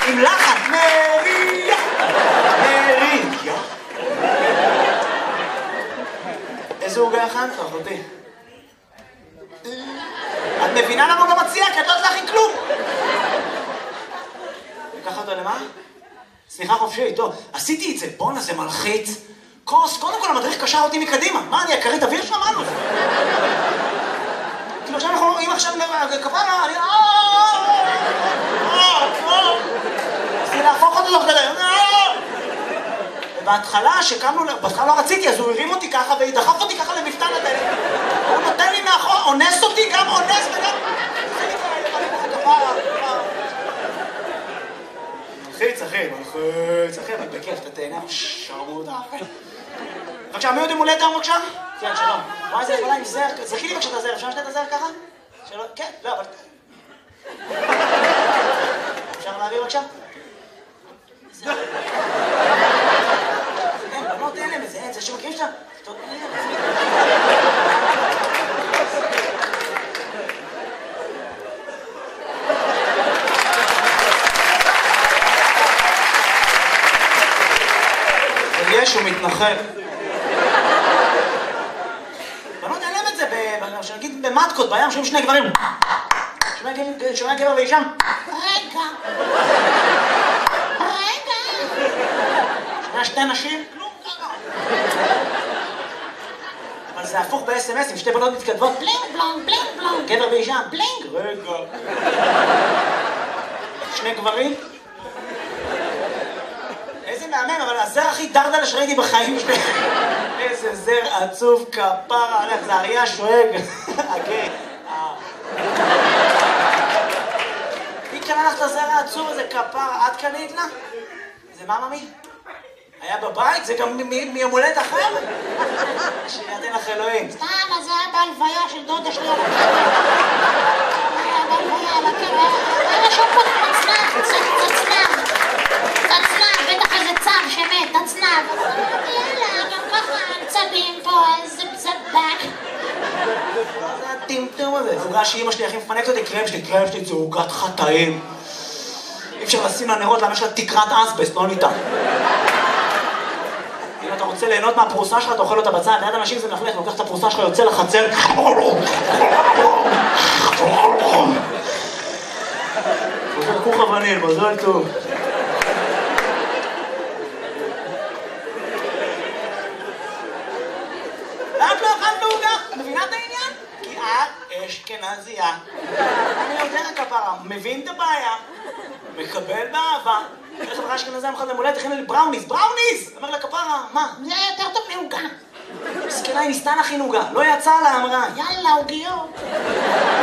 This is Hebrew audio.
עם לחץ, מריה, מריה. איזה עוגה הכנת, אחותי? את מבינה למה הוא לא מציע? כי את לא יודעת להכין כלום. לקח אותו למה? סליחה חופשי, טוב. עשיתי את זה, בונה, זה מלחיץ. כוס, קודם כל המדריך קשר אותי מקדימה. מה, אני הכרית אוויר שם? מה לו? כאילו עכשיו אנחנו רואים עכשיו כפרה, אני... רציתי להפוך אותו תוך כדי. ובהתחלה, שקמנו, בהתחלה לא רציתי, אז הוא הרים אותי ככה ודחף אותי ככה למפתן הדלת. הוא נותן לי מאחור, אונס אותי, גם אונס וגם... מלחיץ, אחי, אבל בכיף, אתה תהנה, שרמוט, אחי. בבקשה, מי עוד עם הולדת היום, בבקשה? כן, שלום. וואי, זה יכולה עם זר, זכי לי בבקשה את הזר, אפשר לשתת את הזר ככה? שלום, כן, לא, אבל... אפשר להעביר בבקשה? זר. אין, בנות אין להם איזה, אין, זה שמכירים שאתה... טוב, אין להם. יש, הוא מתנחל. בנות אין להם את זה, שנגיד במטקות, בים, שומעים שני גברים. שומע גבר ואישם. רגע. שומע שתי נשים. כלום ככה. אבל זה הפוך ב-SMS, עם שתי בנות מתכתבות. בלינג בלונג, בלינג בלונג. גבר ואישם. בלינג. רגע. שני גברים. איזה מהמם, אבל הזר הכי דרדלה שראיתי בחיים שלי. איזה זר עצוב כפרה, זה אריה שואג. אוקיי. מי קנה לך את הזר העצוב הזה כפרה? את קנית לה? זה מה ממי? היה בבית? זה גם מיום הולדת אחר? שיתן לך אלוהים. סתם, אז זה היה בהלוויה של דודה שלי על הקבר. היה בהלוויה על הקבר. היה רשום פה תצנב. בטח איזה צב שמת, תצנב. יאללה, גם ככה צבים פה, איזה בזבק. מה זה הטמטום הזה? זה עוגה שאמא שלי הכי מפנקת אותי, קרם שלי, זה עוגת חטאים. אי אפשר לשים לה נרות, למה יש לה תקרת אסבסט, לא ניתן. אם אתה רוצה ליהנות מהפרוסה שלך, אתה אוכל אותה בצד, ליד אנשים זה מלכלך, לוקח את הפרוסה שלך, יוצא לחצר. חוזר כוך וניל, מזל טוב. ואת לא אכלת בעוגה? מבינה את העניין? כי את אשכנזייה. אני יודע כפרה, מבין את הבעיה, מקבל באהבה. איך חברה אשכנזייה מחד למולדת, הכינה לי בראוניז. אומר לה כפרה, מה? זה יותר טוב מעוגה. מסכנה, היא ניסתה להכין עוגה, לא יצא לה, אמרה. יאללה, עוגיות.